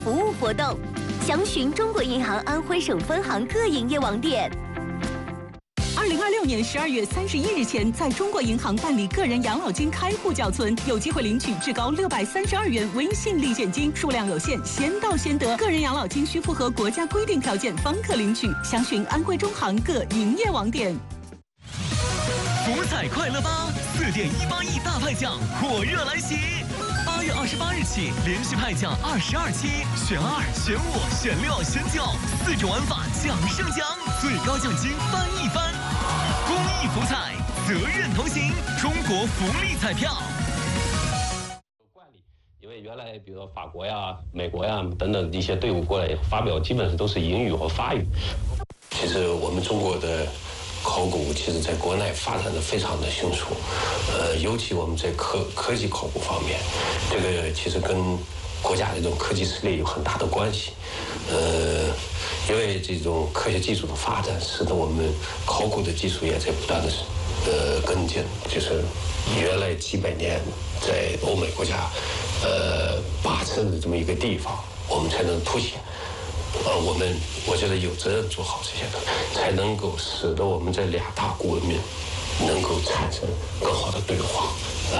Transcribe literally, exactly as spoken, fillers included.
服务活动，详询中国银行安徽省分行各营业网点。 二零二六年十二月三十一日前，在中国银行办理个人养老金开户缴存，有机会领取至高六百三十二元微信立现金，数量有限，先到先得。个人养老金需符合国家规定条件方可领取，详询安徽中行各营业网点。 福彩快乐吧，四点一八亿大派奖火热来袭！八月二十八日起，连续派奖二十二期，选二、选五、选六、选九，四种玩法奖胜奖，最高奖金翻一番。公益福彩，责任同行，中国福利彩票。 惯例，因为原来比如说法国呀、美国呀等等一些队伍过来发表，基本上都是英语和法语。其实我们中国的考古其实在国内发展的非常的迅速，呃，尤其我们在科科技考古方面，这个其实跟国家的这种科技实力有很大的关系，呃，因为这种科学技术的发展，使得我们考古的技术也在不断的呃跟进，就是原来几百年在欧美国家呃把持的这么一个地方，我们才能凸显。呃，我们我觉得有责任做好这些的，才能够使得我们这俩大国文明能够产生更好的对话。